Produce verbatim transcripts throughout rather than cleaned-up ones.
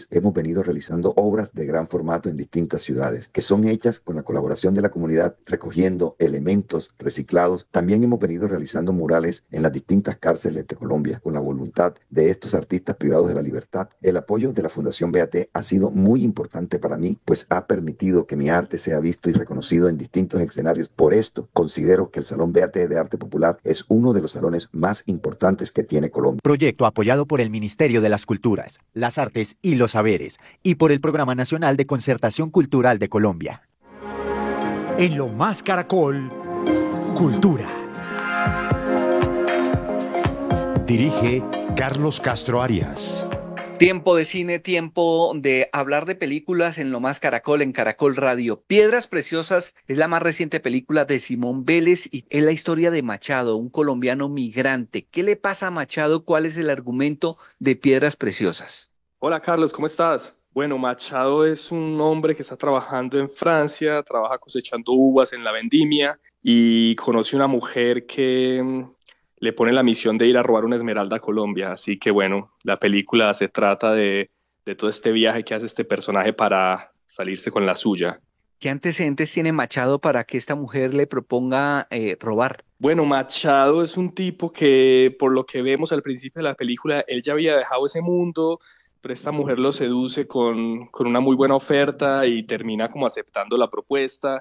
años hemos venido realizando obras de gran formato en distintas ciudades, que son hechas con la colaboración de la comunidad, recogiendo elementos reciclados. También hemos venido realizando murales en las distintas cárceles de Colombia, con la voluntad de estos artistas privados de la libertad. El apoyo de la Fundación Beate ha sido muy importante para mí, pues ha permitido que mi arte sea visto y reconocido en distintos escenarios. Por esto, considero que el Salón Beate de Arte Popular es uno de los salones más importantes que tiene Colombia. Proyecto apoyado por el Ministerio de las Culturas, las Artes y los Saberes y por el Programa Nacional de Concertación Cultural de Colombia. En Lo Más Caracol, Cultura. Dirige Carlos Castro Arias. Tiempo de cine, tiempo de hablar de películas en Lo Más Caracol, en Caracol Radio. Piedras Preciosas es la más reciente película de Simón Vélez y es la historia de Machado, un colombiano migrante. ¿Qué le pasa a Machado? ¿Cuál es el argumento de Piedras Preciosas? Hola Carlos, ¿cómo estás? Bueno, Machado es un hombre que está trabajando en Francia, trabaja cosechando uvas en la vendimia y conoce una mujer que mm, le pone la misión de ir a robar una esmeralda a Colombia. Así que bueno, la película se trata de, de todo este viaje que hace este personaje para salirse con la suya. ¿Qué antecedentes tiene Machado para que esta mujer le proponga eh, robar? Bueno, Machado es un tipo que, por lo que vemos al principio de la película, él ya había dejado ese mundo, pero esta mujer lo seduce con, con una muy buena oferta y termina como aceptando la propuesta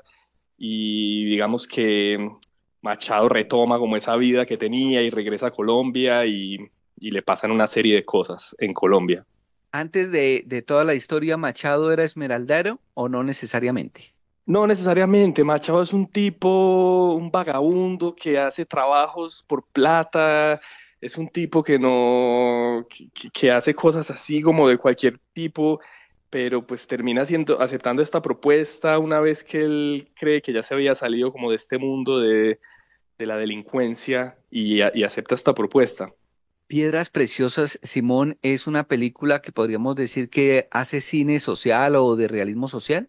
y digamos que Machado retoma como esa vida que tenía y regresa a Colombia y, y le pasan una serie de cosas en Colombia. Antes de, de toda la historia, ¿Machado era esmeraldero o no necesariamente? No necesariamente, Machado es un tipo, un vagabundo que hace trabajos por plata, es un tipo que no, que, que hace cosas así como de cualquier tipo, pero pues termina siendo, aceptando esta propuesta una vez que él cree que ya se había salido como de este mundo de, de la delincuencia y, y acepta esta propuesta. Piedras Preciosas, Simón, es una película que podríamos decir que hace cine social o de realismo social.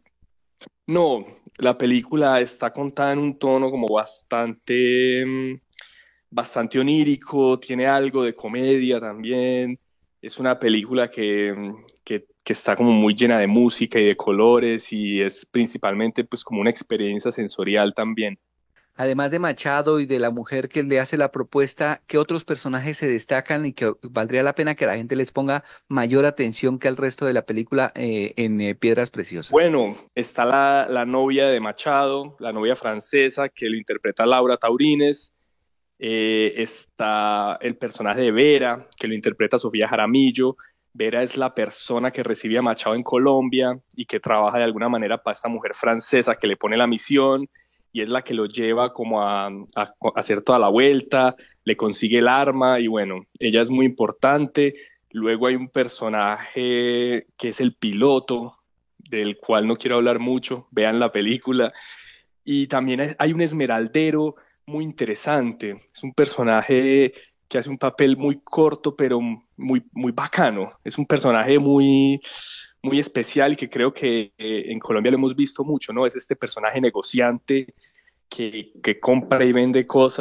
No, la película está contada en un tono como bastante, mm, bastante onírico, tiene algo de comedia también. Es una película que, mm, que, que está como muy llena de música y de colores y es principalmente pues como una experiencia sensorial también. Además de Machado y de la mujer que le hace la propuesta, ¿qué otros personajes se destacan y que valdría la pena que la gente les ponga mayor atención que al resto de la película eh, en eh, Piedras Preciosas? Bueno, está la, la novia de Machado, la novia francesa que lo interpreta Laura Taurines. Eh, está el personaje de Vera, que lo interpreta Sofía Jaramillo. Vera es la persona que recibe a Machado en Colombia y que trabaja de alguna manera para esta mujer francesa que le pone la misión y es la que lo lleva como a, a, a hacer toda la vuelta, le consigue el arma y bueno, ella es muy importante. Luego hay un personaje que es el piloto, del cual no quiero hablar mucho, vean la película. Y también hay un esmeraldero muy interesante. Es un personaje que hace un papel muy corto, pero muy, muy bacano. Es un personaje muy, muy especial y que creo que eh, en Colombia lo hemos visto mucho, ¿no? Es este personaje negociante que, que compra y vende cosas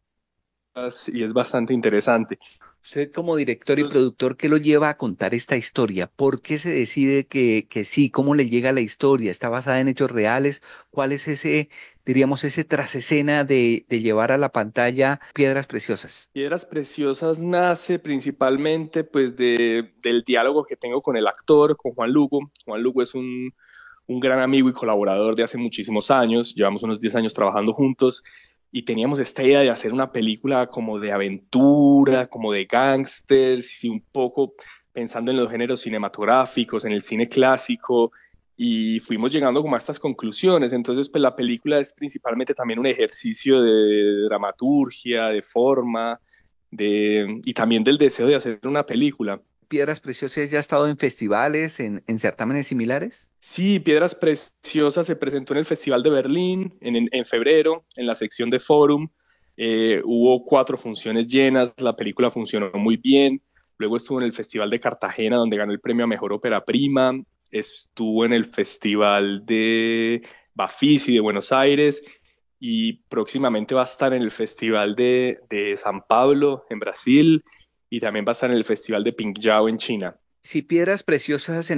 y es bastante interesante. Usted como director y Entonces, productor, ¿qué lo lleva a contar esta historia? ¿Por qué se decide que, que sí? ¿Cómo le llega la historia? ¿Está basada en hechos reales? ¿Cuál es ese, diríamos, ese trasescena de, de llevar a la pantalla Piedras Preciosas? Piedras Preciosas nace principalmente pues de, del diálogo que tengo con el actor, con Juan Lugo. Juan Lugo es un, un gran amigo y colaborador de hace muchísimos años, llevamos unos diez años trabajando juntos y teníamos esta idea de hacer una película como de aventura, como de gángsters y un poco pensando en los géneros cinematográficos, en el cine clásico y fuimos llegando como a estas conclusiones. Entonces, pues la película es principalmente también un ejercicio de dramaturgia, de forma, de, y también del deseo de hacer una película. ¿Piedras Preciosas ya ha estado en festivales, en, en certámenes similares? Sí, Piedras Preciosas se presentó en el Festival de Berlín en, en, en febrero, en la sección de Forum. Eh, hubo cuatro funciones llenas, la película funcionó muy bien. Luego estuvo en el Festival de Cartagena, donde ganó el premio a Mejor Ópera Prima. Estuvo en el Festival de Bafisi de Buenos Aires y próximamente va a estar en el Festival de, de San Pablo en Brasil y también va a estar en el Festival de Pingzhou en China. Si Piedras Preciosas